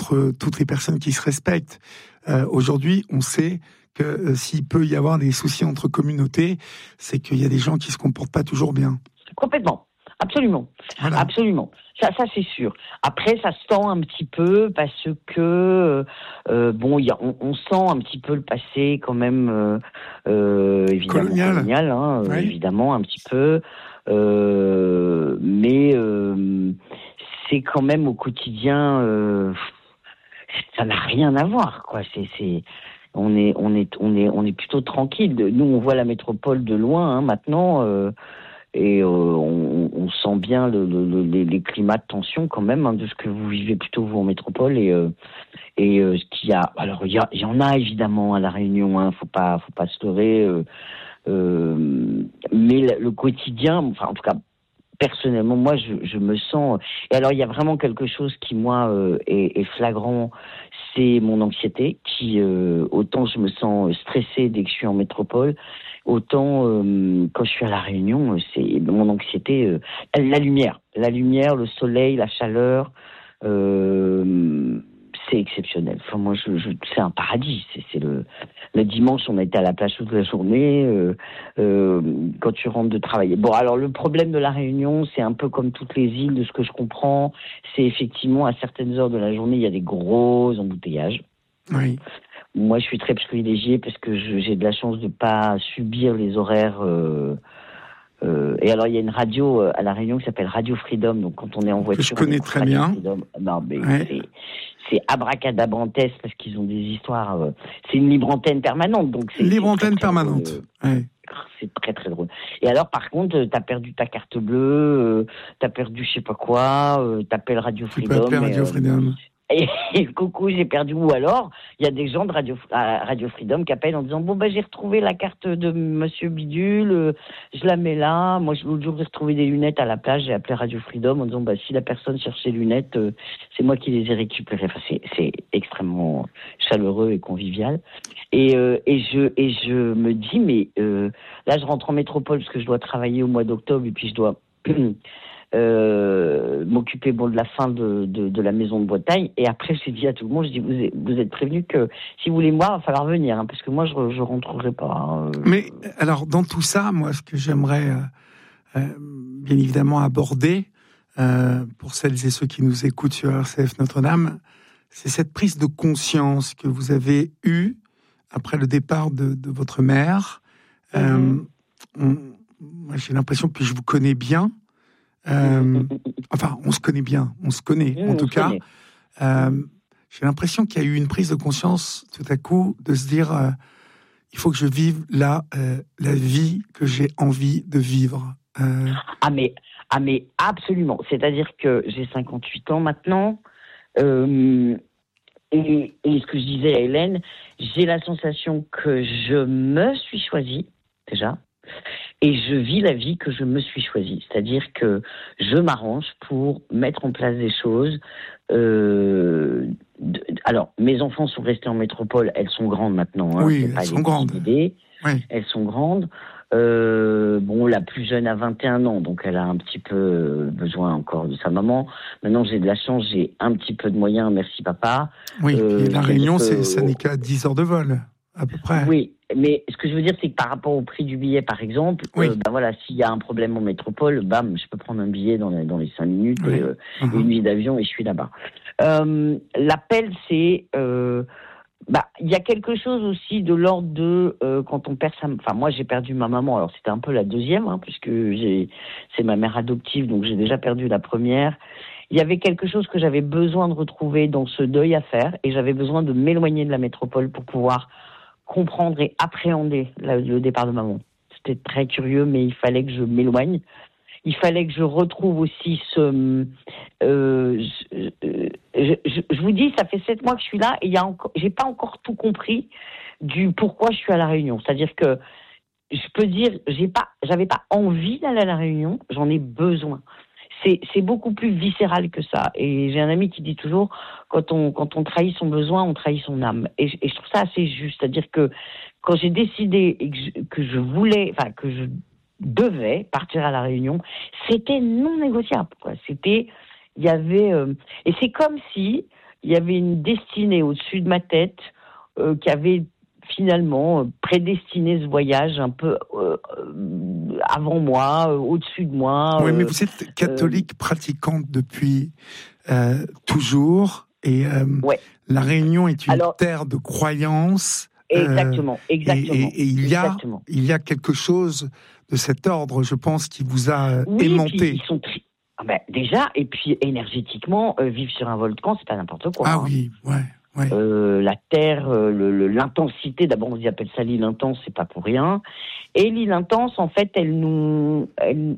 entre toutes les personnes qui se respectent. Aujourd'hui, on sait que s'il peut y avoir des soucis entre communautés, c'est qu'il y a des gens qui se comportent pas toujours bien. Complètement. Absolument. Voilà. Absolument. Ça c'est sûr. Après, ça se sent un petit peu parce que on sent un petit peu le passé quand même, évidemment colonial, oui. Évidemment un petit peu, mais c'est quand même au quotidien, ça n'a rien à voir, quoi. On est plutôt tranquille. Nous, on voit la métropole de loin maintenant. Et on sent bien les climats de tension quand même, de ce que vous vivez plutôt vous en métropole et ce qu'il y a. Alors il y en a évidemment à La Réunion, faut pas se leurrer, mais le quotidien, enfin en tout cas personnellement moi je me sens. Et alors il y a vraiment quelque chose qui moi est flagrant, c'est mon anxiété qui autant je me sens stressée dès que je suis en métropole. Autant quand je suis à La Réunion, c'est mon anxiété, la lumière, le soleil, la chaleur, c'est exceptionnel. Enfin moi, c'est un paradis. C'est le dimanche, on a été à la plage toute la journée. Quand tu rentres de travailler. Bon, alors le problème de La Réunion, c'est un peu comme toutes les îles, de ce que je comprends, c'est effectivement à certaines heures de la journée, il y a des gros embouteillages. Oui. Moi, je suis très privilégiée parce que j'ai de la chance de pas subir les horaires. Et alors, il y a une radio à La Réunion qui s'appelle Radio Freedom. Donc, quand on est en voiture, que je connais très bien. Freedom. Non, mais ouais. c'est abracadabrantesque parce qu'ils ont des histoires. C'est une libre antenne permanente. Donc libre antenne permanente. Ouais. C'est très très drôle. Et alors, par contre, t'as perdu ta carte bleue, t'as perdu je sais pas quoi, t'appelles Radio Freedom. Tu peux appeler Radio Freedom. Et coucou, j'ai perdu. Ou alors, il y a des gens de Radio Freedom qui appellent en disant bon j'ai retrouvé la carte de Monsieur Bidule, je la mets là. Moi l'autre jour j'ai retrouvé des lunettes à la plage, j'ai appelé Radio Freedom en disant si la personne cherche ses lunettes, c'est moi qui les ai récupérées. Enfin c'est extrêmement chaleureux et convivial. Et je me dis mais là je rentre en métropole parce que je dois travailler au mois d'octobre et puis je dois m'occuper de la fin de la maison de Bretagne. Et après j'ai dit à tout le monde, je dis vous êtes prévenus que si vous voulez moi il va falloir venir parce que moi je rentrerai pas. Mais alors dans tout ça, moi ce que j'aimerais bien évidemment aborder pour celles et ceux qui nous écoutent sur RCF Notre-Dame, c'est cette prise de conscience que vous avez eue après le départ de votre mère. Moi j'ai l'impression que je vous connais bien. Enfin, on se connaît bien, en tout cas. J'ai l'impression qu'il y a eu une prise de conscience tout à coup de se dire il faut que je vive la vie que j'ai envie de vivre. Ah mais absolument. C'est-à-dire que j'ai 58 ans maintenant. Et ce que je disais à Hélène, j'ai la sensation que je me suis choisie déjà. Et je vis la vie que je me suis choisie. C'est-à-dire que je m'arrange pour mettre en place des choses. Alors, mes enfants sont restés en métropole. Elles sont grandes maintenant. Oui, elles sont grandes. Oui. Elles sont grandes. La plus jeune a 21 ans, donc elle a un petit peu besoin encore de sa maman. Maintenant, j'ai de la chance, j'ai un petit peu de moyens. Merci, papa. Oui, et La Réunion, ça n'est qu'à 10 heures de vol, à peu près. Oui. Mais ce que je veux dire, c'est que par rapport au prix du billet, par exemple, s'il y a un problème en métropole, je peux prendre un billet dans les 5 minutes et une nuit d'avion et je suis là-bas. L'appel, c'est... il y a quelque chose aussi de l'ordre de quand on perd moi j'ai perdu ma maman, alors c'était un peu la deuxième, puisque c'est ma mère adoptive, donc j'ai déjà perdu la première. Il y avait quelque chose que j'avais besoin de retrouver dans ce deuil à faire et j'avais besoin de m'éloigner de la métropole pour pouvoir comprendre et appréhender le départ de maman. C'était très curieux, mais il fallait que je m'éloigne. Il fallait que je retrouve aussi ce... je vous dis, ça fait 7 mois que je suis là et j'ai pas encore tout compris du pourquoi je suis à La Réunion. C'est-à-dire que je peux dire, j'avais pas envie d'aller à La Réunion, j'en ai besoin. C'est beaucoup plus viscéral que ça. Et j'ai un ami qui dit toujours, quand on trahit son besoin, on trahit son âme. Et je trouve ça assez juste. C'est-à-dire que quand j'ai décidé que je devais partir à La Réunion, c'était non négociable, quoi. Et c'est comme si il y avait une destinée au-dessus de ma tête qui avait finalement prédestiné ce voyage un peu avant moi, au-dessus de moi. Oui, mais vous êtes catholique pratiquante depuis toujours, et ouais. La Réunion est une terre de croyance. Exactement. Et il y a quelque chose de cet ordre, je pense, qui vous a aimanté. Ils sont déjà, et puis énergétiquement, vivre sur un volcan, c'est pas n'importe quoi. Ah oui, ouais. La terre, l'intensité, d'abord on appelle ça l'île intense, c'est pas pour rien. Et l'île intense, en fait, elle nous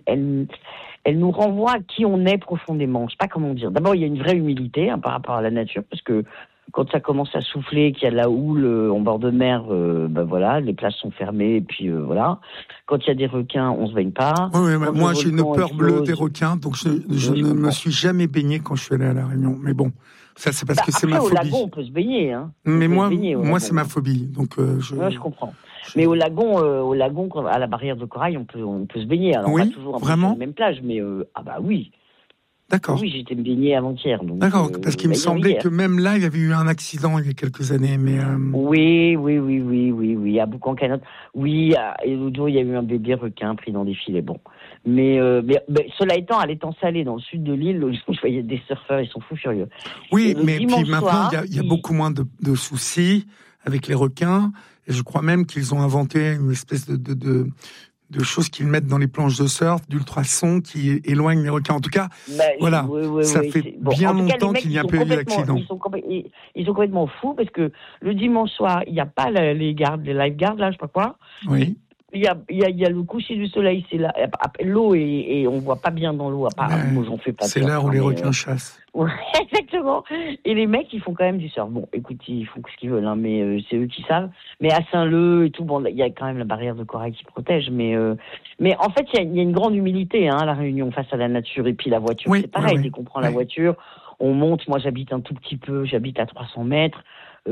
renvoie à qui on est profondément. Je sais pas comment dire. D'abord, il y a une vraie humilité par rapport à la nature, parce que quand ça commence à souffler, qu'il y a de la houle en bord de mer, voilà, les plages sont fermées, et puis voilà. Quand il y a des requins, on se baigne pas. Oui, moi j'ai une peur bleue des requins, donc je ne me suis jamais baigné quand je suis allé à La Réunion. Mais bon, ça c'est parce que c'est ma phobie. Au lagon, on peut se baigner, hein. Mais moi c'est ma phobie, donc je comprends. Mais au lagon, à la barrière de corail, on peut se baigner. Alors, oui, on va toujours vraiment sur la même plage, mais oui. D'accord. Oui, j'étais me baigner avant-hier. D'accord, parce qu'il me semblait que même là, il y avait eu un accident il y a quelques années. Mais Oui, à Boucan-Canotte. Oui, et l'autre jour, il y a eu un bébé requin pris dans des filets. Bon. Mais cela étant, à l'étang salé, dans le sud de l'île, l'autre jour, je voyais des surfeurs, ils sont fous furieux. Oui, mais puis maintenant, il y a beaucoup moins de soucis avec les requins. Et je crois même qu'ils ont inventé une espèce de choses qu'ils mettent dans les planches de surf, d'ultrasons qui éloignent les requins. En tout cas, voilà, ça fait bien longtemps qu'il n'y a pas eu d'accident. Ils sont complètement fous parce que le dimanche soir, il n'y a pas les lifeguards, là, je sais pas quoi. Oui. Il y a le coucher du soleil, c'est là, l'eau et on voit pas bien dans l'eau. Moi, j'en fais pas. C'est l'heure où les requins chassent. Ouais, exactement. Et les mecs, ils font quand même du surf. Bon, écoute, ils font ce qu'ils veulent, hein, mais c'est eux qui savent. Mais à Saint-Leu et tout, bon, il y a quand même la barrière de corail qui protège. Mais en fait, il y a une grande humilité, hein, à La Réunion face à la nature. Et puis la voiture, c'est pareil. Dès qu'on prend la voiture, on monte. Moi, j'habite un tout petit peu. J'habite à 300 mètres.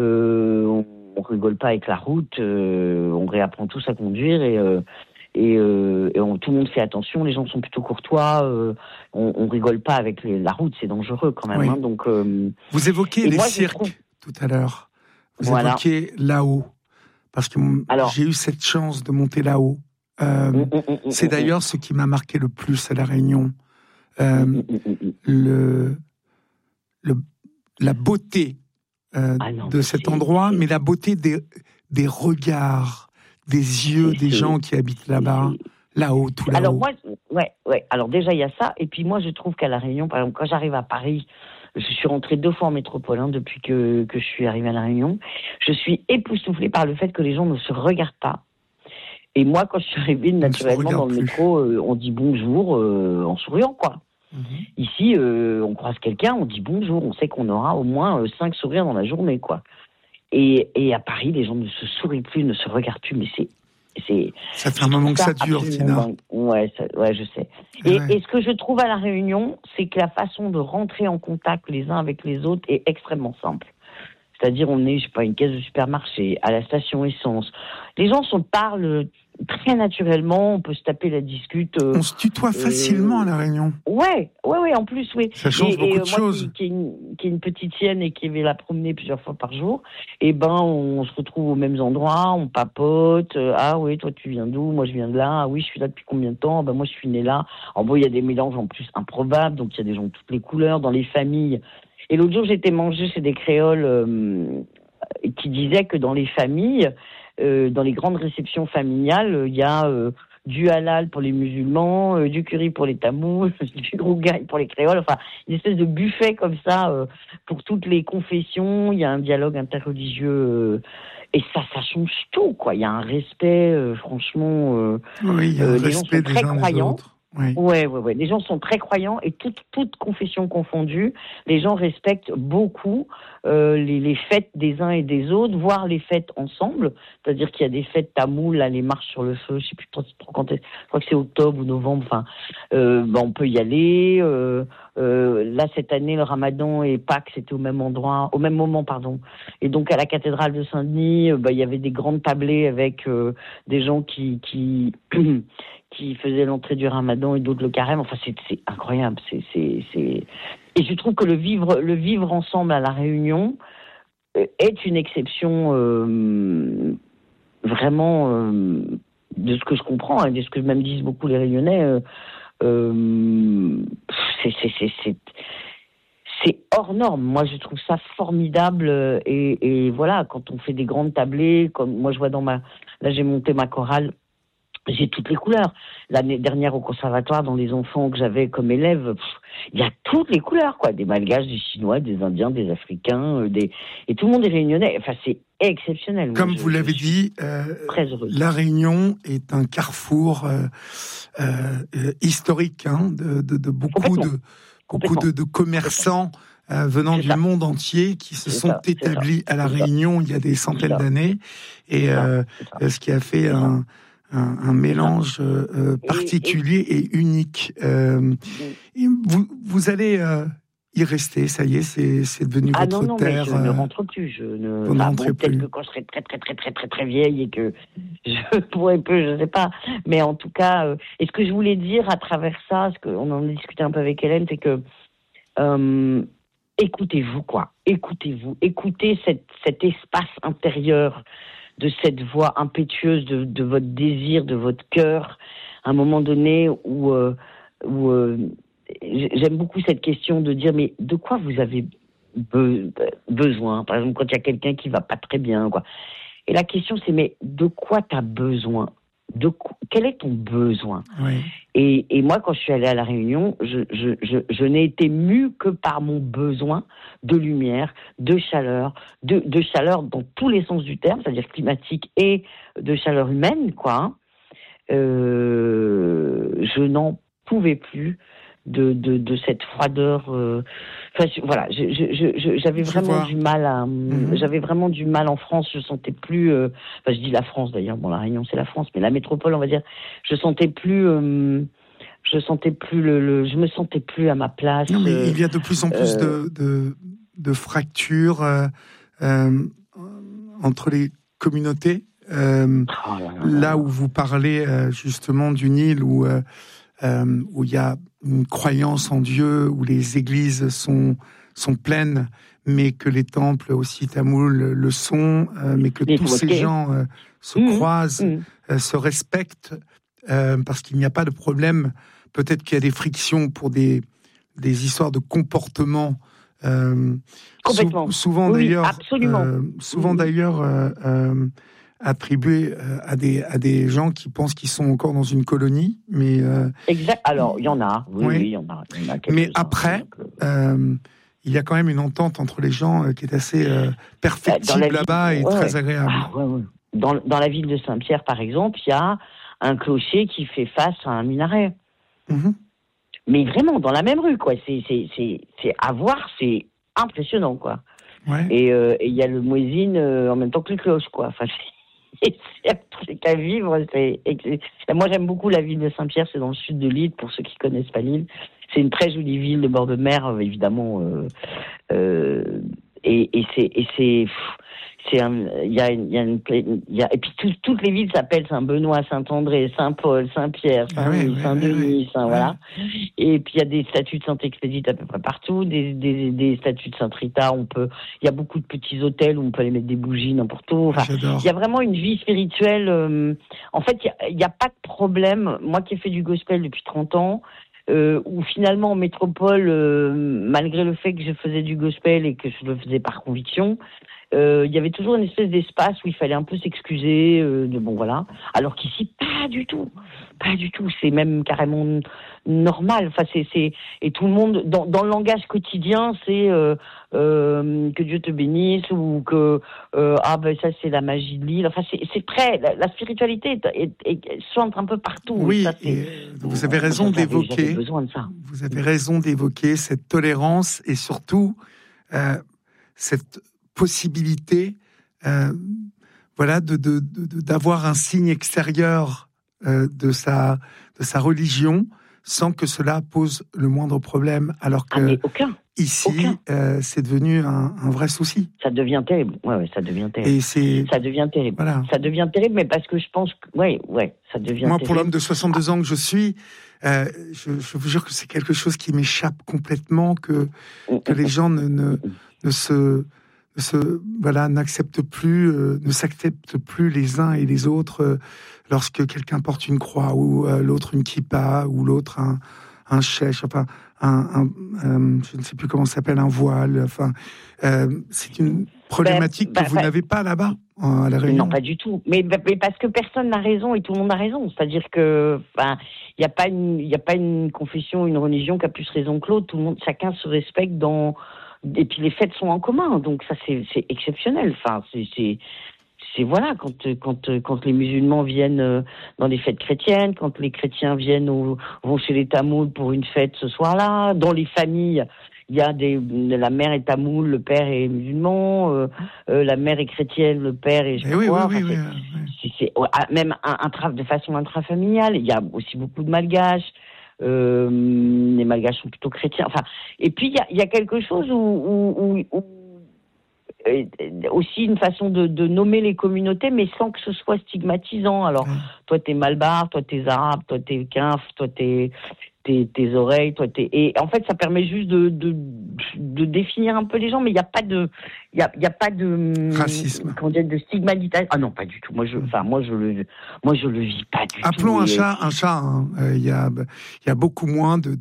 On rigole pas avec la route. On réapprend tous à conduire et tout le monde fait attention, les gens sont plutôt courtois, on rigole pas avec la route, c'est dangereux quand même. Oui. Hein, donc, vous évoquez les cirques tout à l'heure, vous évoquez là-haut, parce que j'ai eu cette chance de monter là-haut. C'est d'ailleurs ce qui m'a marqué le plus à La Réunion, la beauté de cet endroit, mais la beauté des regards, des yeux des gens qui habitent là-bas, là-haut, tout là-haut. Alors moi, alors déjà il y a ça, et puis moi je trouve qu'à La Réunion, par exemple, quand j'arrive à Paris, je suis rentrée 2 fois en métropole depuis que je suis arrivée à La Réunion, je suis époustouflée par le fait que les gens ne se regardent pas. Et moi, quand je suis arrivée naturellement dans le métro, on dit bonjour en souriant, quoi. Ici, on croise quelqu'un, on dit bonjour, on sait qu'on aura au moins 5 sourires dans la journée, quoi. Et à Paris, les gens ne se sourient plus, ne se regardent plus, mais ça fait un moment que ça dure, Tina. Ouais, je sais. Et ce que je trouve à La Réunion, c'est que la façon de rentrer en contact les uns avec les autres est extrêmement simple. C'est-à-dire, on est, je sais pas, une caisse de supermarché, à la station essence. Les gens se parlent très naturellement, on peut se taper la discute. On se tutoie facilement à La Réunion. Ouais, en plus, oui. Ça change beaucoup de choses. Qui est une petite chienne et qui va la promener plusieurs fois par jour, on se retrouve aux mêmes endroits, on papote. Ah oui, toi tu viens d'où? Moi je viens de là. Ah oui, je suis là depuis combien de temps? Moi je suis née là. Il y a des mélanges en plus improbables, donc il y a des gens de toutes les couleurs dans les familles. Et l'autre jour, j'étais manger chez des créoles qui disaient que dans les familles, dans les grandes réceptions familiales, il y a du halal pour les musulmans, du curry pour les tamous, du rougail pour les créoles, enfin une espèce de buffet comme ça pour toutes les confessions. Il y a un dialogue interreligieux et ça change tout, quoi. Il y a un respect, franchement. Oui, il y a un respect des uns des autres. Ouais. Les gens sont très croyants et toutes confessions confondues, les gens respectent beaucoup les fêtes des uns et des autres, voire les fêtes ensemble. C'est-à-dire qu'il y a des fêtes tamouls, là, les marches sur le feu, je sais plus trop quand est. Je crois que c'est octobre ou novembre. Enfin, on peut y aller. Là, cette année, le Ramadan et Pâques, c'était au même moment, pardon. Et donc, à la cathédrale de Saint-Denis, il y avait des grandes tablées avec des gens qui qui faisaient l'entrée du Ramadan et d'autres le carême. Enfin, c'est incroyable. Et Et je trouve que le vivre ensemble à La Réunion est une exception vraiment de ce que je comprends, et de ce que même disent beaucoup les Réunionnais. C'est hors norme. Moi, je trouve ça formidable. Et voilà, quand on fait des grandes tablées, comme moi, je vois là, j'ai monté ma chorale. J'ai toutes les couleurs. L'année dernière au conservatoire, dans les enfants que j'avais comme élèves, il y a toutes les couleurs, quoi. Des Malgaches, des Chinois, des Indiens, des Africains, et tout le monde est réunionnais. Enfin, c'est exceptionnel. Comme vous l'avez dit, La Réunion est un carrefour historique de beaucoup de commerçants venant du monde entier qui se sont établis à La Réunion il y a des centaines d'années, et ce qui a fait un mélange particulier et unique. Vous allez y rester, ça y est, c'est devenu votre terre. Mais je ne rentre plus. Peut-être que quand je serai très très très très très très vieille et que je pourrai plus, je ne sais pas. Mais en tout cas, et ce que je voulais dire à travers ça, ce qu'on en a discuté un peu avec Hélène, c'est que écoutez-vous, quoi. Écoutez cet espace intérieur, de cette voix impétueuse de votre désir, de votre cœur, à un moment donné où j'aime beaucoup cette question de dire, mais de quoi vous avez besoin? Par exemple, quand il y a quelqu'un qui va pas très bien, quoi. Et la question, c'est, mais de quoi tu as besoin? Quel est ton besoin? Oui. Et moi, quand je suis allée à La Réunion, je n'ai été mue que par mon besoin de lumière, de chaleur dans tous les sens du terme, c'est-à-dire climatique et de chaleur humaine, quoi. Je n'en pouvais plus de cette froideur. Voilà, j'avais vraiment du mal j'avais vraiment du mal en France. Je sentais plus. Je dis la France d'ailleurs. Bon, La Réunion c'est la France, mais la métropole, on va dire. Je sentais plus. Je me sentais plus à ma place. Non, mais il y a de plus en plus de fractures entre les communautés. Là où vous parlez justement d'une île où il y a une croyance en Dieu, où les églises sont pleines, mais que les temples aussi tamouls le sont, mais que tous ces gens se croisent, se respectent, parce qu'il n'y a pas de problème. Peut-être qu'il y a des frictions pour des histoires de comportement. Complètement. Souvent d'ailleurs attribué à des gens qui pensent qu'ils sont encore dans une colonie, mais exact. Alors il y en a, oui, il y en a. Mais après, il y a quand même une entente entre les gens qui est assez perfectible là-bas et très agréable. Dans la ville de Saint-Pierre, par exemple, il y a un clocher qui fait face à un minaret. Mm-hmm. Mais vraiment dans la même rue, quoi. C'est à voir, c'est impressionnant, quoi. Ouais. Et il y a le muezzin en même temps que les cloches, quoi. Enfin, c'est qu'à vivre. Moi, j'aime beaucoup la ville de Saint-Pierre. C'est dans le sud de l'île, pour ceux qui connaissent pas l'île. C'est une très jolie ville de bord de mer, évidemment. Et puis toutes les villes s'appellent Saint-Benoît, Saint-André, Saint-Paul, Saint-Pierre, Saint-Louis, Saint-Denis, voilà. Et puis il y a des statues de Sainte-Expédite à peu près partout, des statues de Sainte-Rita. Il y a beaucoup de petits hôtels où on peut aller mettre des bougies n'importe où. Enfin, il y a vraiment une vie spirituelle. En fait, il y a pas de problème. Moi qui ai fait du gospel depuis 30 ans. Où finalement en métropole, malgré le fait que je faisais du gospel et que je le faisais par conviction, il y avait toujours une espèce d'espace où il fallait un peu s'excuser voilà. Alors qu'ici pas du tout, c'est même carrément normal. Enfin et tout le monde dans le langage quotidien, c'est que Dieu te bénisse, ou que ça c'est la magie de l'île. Enfin c'est très la spiritualité chante un peu partout. Oui, ça, vous avez raison d'évoquer. Besoin de ça. Vous avez raison d'évoquer cette tolérance et surtout cette possibilité, d'avoir un signe extérieur de sa religion sans que cela pose le moindre problème, alors que ici, c'est devenu un vrai souci. Ça devient terrible. Ouais, ça devient terrible. Et ça devient terrible. Voilà. Ça devient terrible, mais parce que je pense que, ça devient terrible. Moi, pour l'homme de 62 ans que je suis, je vous jure que c'est quelque chose qui m'échappe complètement, que les gens n'acceptent plus, ne s'acceptent plus les uns et les autres lorsque quelqu'un porte une croix ou l'autre une kippa ou l'autre un chèche, enfin je ne sais plus comment ça s'appelle, un voile. Enfin, c'est une problématique que vous n'avez pas là-bas à La Réunion. Non, pas du tout. Mais parce que personne n'a raison et tout le monde a raison. C'est-à-dire que il y a pas une confession, une religion qui a plus raison que l'autre. Tout le monde, chacun se respecte et puis les fêtes sont en commun. Donc ça c'est exceptionnel. Enfin c'est voilà, quand les musulmans viennent dans les fêtes chrétiennes, quand les chrétiens vont chez les Tamouls pour une fête ce soir-là, dans les familles, il y a la mère est tamoule, le père est musulman, la mère est chrétienne, le père est c'est même de façon intrafamiliale. Il y a aussi beaucoup de malgaches. Les malgaches sont plutôt chrétiens. Enfin, et puis il y a quelque chose où aussi une façon de nommer les communautés, mais sans que ce soit stigmatisant. Alors, toi t'es malbar, toi t'es arabe, toi t'es quinf, toi tes oreilles, et en fait ça permet juste de définir un peu les gens, mais il y a pas de racisme, de stigmatisation. Ah non, pas du tout. Moi je le vis pas du tout. Appelons un chat un chat. Il y a beaucoup moins de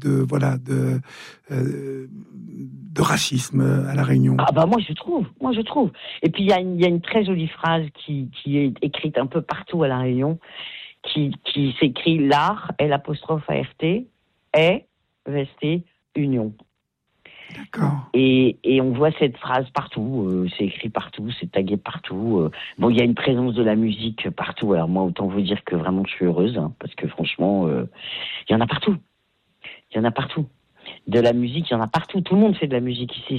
racisme à La Réunion. Ah bah moi je trouve. Et puis il y a une très jolie phrase qui est écrite un peu partout à La Réunion, qui s'écrit l'art, L''ART, est resté union. D'accord. Et on voit cette phrase partout, c'est écrit partout, c'est tagué partout. Bon, il y a une présence de la musique partout. Alors moi, autant vous dire que vraiment je suis heureuse, parce que franchement, il y en a partout. Il y en a partout. De la musique, il y en a partout. Tout le monde fait de la musique ici.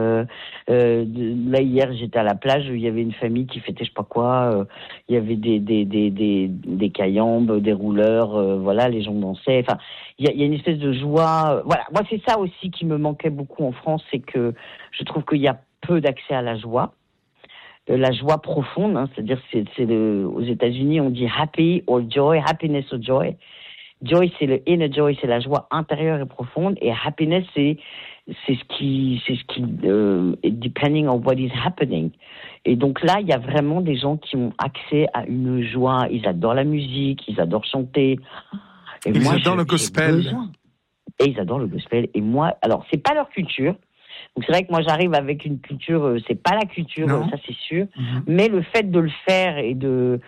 Là hier, j'étais à la plage, il y avait une famille qui fêtait je sais pas quoi. Il y avait des cayambes, des rouleurs. Voilà, les gens dansaient. Enfin, il y a une espèce de joie. Voilà, moi c'est ça aussi qui me manquait beaucoup en France, c'est que je trouve qu'il y a peu d'accès à la joie profonde. C'est-à-dire, aux États-Unis, on dit happy or joy, happiness or joy. Joy, c'est le inner joy, c'est la joie intérieure et profonde, et happiness, c'est ce qui depending on what is happening. Et donc là, il y a vraiment des gens qui ont accès à une joie. Ils adorent la musique, ils adorent chanter. Et ils adorent le gospel. Et ils adorent le gospel. Et moi, alors c'est pas leur culture. Donc c'est vrai que moi j'arrive avec une culture, c'est pas la culture, ça c'est sûr, mais le fait de le faire et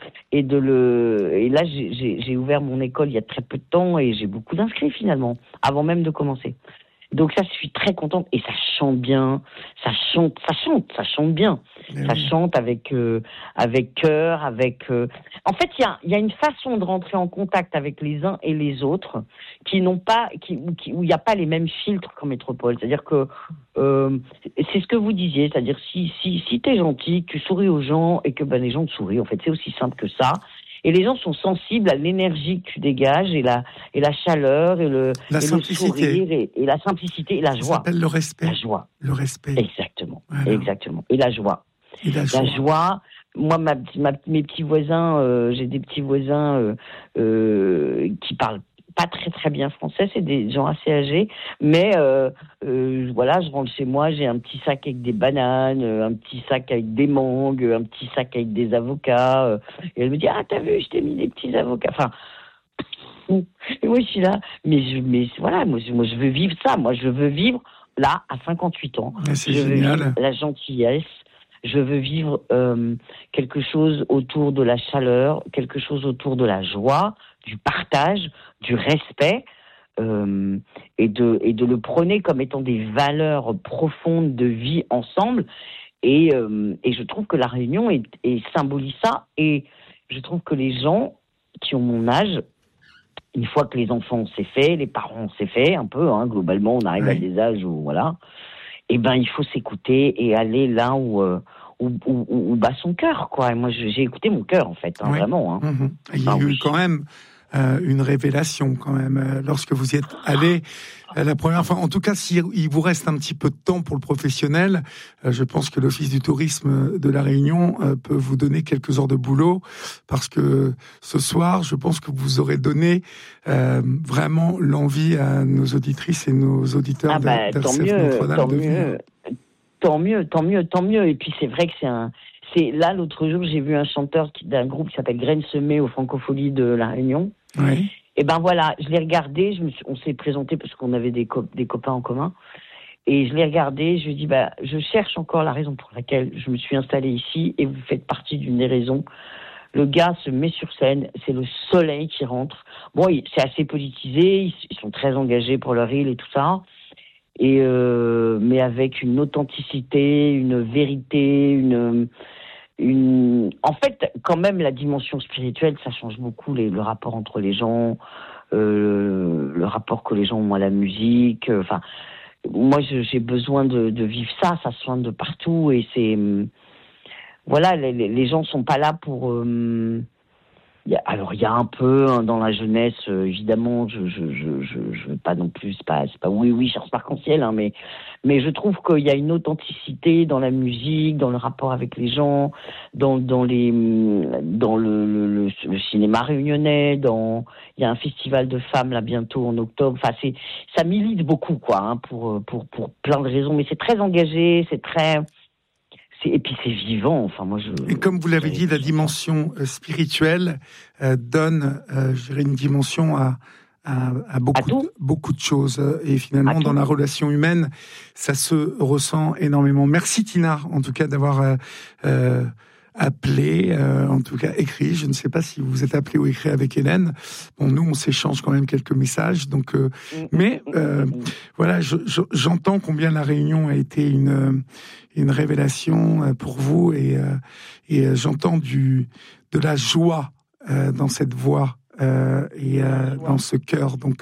là j'ai ouvert mon école il y a très peu de temps et j'ai beaucoup d'inscrits finalement, avant même de commencer. Donc ça, je suis très contente, et ça chante bien, ça chante bien, ça chante avec cœur, En fait, il y a une façon de rentrer en contact avec les uns et les autres où il n'y a pas les mêmes filtres qu'en métropole. C'est-à-dire que c'est ce que vous disiez, c'est-à-dire si t'es gentil, que tu souris aux gens et que les gens te sourient. En fait, c'est aussi simple que ça. Et les gens sont sensibles à l'énergie que tu dégages et la chaleur et le sourire et la simplicité et la joie. Ça s'appelle le respect. La joie. Le respect. Exactement. Voilà. Exactement. Et la joie. La joie. Moi, mes petits voisins, j'ai des petits voisins qui parlent pas très très bien français, c'est des gens assez âgés, mais voilà, je rentre chez moi, j'ai un petit sac avec des bananes, un petit sac avec des mangues, un petit sac avec des avocats, et elle me dit t'as vu, je t'ai mis des petits avocats. Enfin, et moi je suis là, mais voilà, moi je veux vivre ça, moi je veux vivre là à 58 ans. C'est génial. Veux vivre la gentillesse. Je veux vivre quelque chose autour de la chaleur, quelque chose autour de la joie, du partage, du respect, et de le prôner comme étant des valeurs profondes de vie ensemble. Et je trouve que la Réunion symbolise ça. Et je trouve que les gens qui ont mon âge, une fois que les enfants s'est fait, les parents s'est fait un peu, globalement, on arrive à des âges où voilà. Il faut s'écouter et aller là où bat son cœur, quoi. Et moi, j'ai écouté mon cœur, en fait, vraiment. Il y a eu quand même une révélation quand même lorsque vous y êtes allé la première fois. En tout cas, s'il vous reste un petit peu de temps pour le professionnel, je pense que l'Office du tourisme de La Réunion peut vous donner quelques heures de boulot, parce que ce soir, je pense que vous aurez donné vraiment l'envie à nos auditrices et nos auditeurs d'RCF Notre-Dame de venir. Tant mieux. Et puis c'est vrai que c'est là, l'autre jour, j'ai vu un chanteur d'un groupe qui s'appelle Graines Semées aux Francopholies de La Réunion. Oui. Et voilà, je l'ai regardé, on s'est présenté parce qu'on avait des copains en commun. Et je l'ai regardé, je lui ai dit, je cherche encore la raison pour laquelle je me suis installée ici, et vous faites partie d'une des raisons. Le gars se met sur scène, c'est le soleil qui rentre. Bon, c'est assez politisé, ils sont très engagés pour leur île et tout ça. Et mais avec une authenticité, une vérité, en fait, quand même, la dimension spirituelle, ça change beaucoup le rapport entre les gens, le rapport que les gens ont à la musique. Enfin, moi, j'ai besoin de vivre ça se soigne de partout, et c'est voilà, les gens sont pas là pour. Alors il y a un peu dans la jeunesse, évidemment, je veux pas non plus, c'est pas oui cherche arc-en-ciel, mais je trouve qu'il y a une authenticité dans la musique, dans le rapport avec les gens, dans le cinéma réunionnais, il y a un festival de femmes là bientôt en octobre. Enfin ça milite beaucoup pour plein de raisons, mais c'est très engagé, et puis c'est vivant. Enfin, et comme vous l'avez dit, la dimension spirituelle donne, je dirais, une dimension à beaucoup de choses. Et finalement, dans la relation humaine, ça se ressent énormément. Merci Tina, en tout cas, d'avoir appelé, en tout cas écrit. Je ne sais pas si vous êtes appelé ou écrit avec Hélène. Bon, nous, on s'échange quand même quelques messages. Donc, mais voilà, j'entends combien la Réunion a été une révélation pour vous, et j'entends de la joie dans cette voix et dans ce cœur. Donc,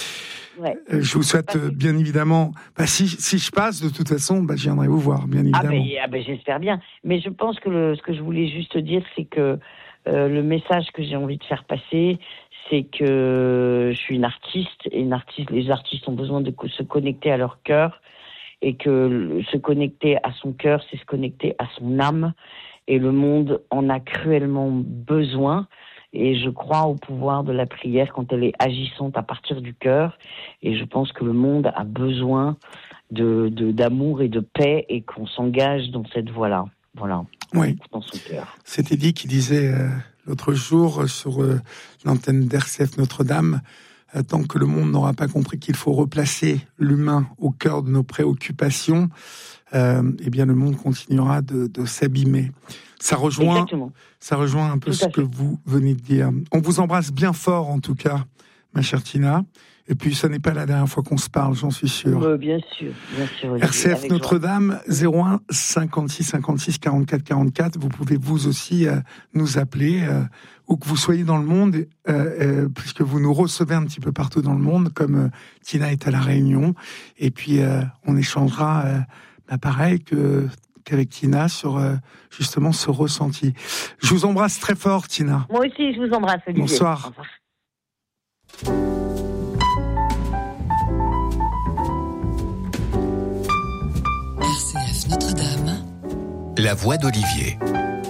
je vous souhaite bien évidemment. Si je passe, de toute façon, je viendrai vous voir, bien évidemment. J'espère bien. Mais je pense que ce que je voulais juste dire, c'est que le message que j'ai envie de faire passer, c'est que je suis une artiste, et les artistes ont besoin de se connecter à leur cœur, et que se connecter à son cœur, c'est se connecter à son âme, et le monde en a cruellement besoin. Et je crois au pouvoir de la prière quand elle est agissante à partir du cœur. Et je pense que le monde a besoin d'amour et de paix, et qu'on s'engage dans cette voie-là. Voilà. Oui. Dans son cœur. C'était dit qui disait l'autre jour sur l'antenne d'RCF Notre-Dame, tant que le monde n'aura pas compris qu'il faut replacer l'humain au cœur de nos préoccupations, bien le monde continuera de s'abîmer. Ça rejoint un peu ce que vous venez de dire. On vous embrasse bien fort, en tout cas, ma chère Tina. Et puis, ce n'est pas la dernière fois qu'on se parle, j'en suis sûr. Bien sûr. RCF Notre-Dame, 01 56 56 44 44. Vous pouvez vous aussi nous appeler, où que vous soyez dans le monde, puisque vous nous recevez un petit peu partout dans le monde, comme Tina est à La Réunion. Et puis, on échangera pareil qu'avec Tina sur justement ce ressenti. Je vous embrasse très fort, Tina. Moi aussi, je vous embrasse, Olivier. Bonsoir. Au revoir. RCF Notre-Dame. La voix d'Olivier.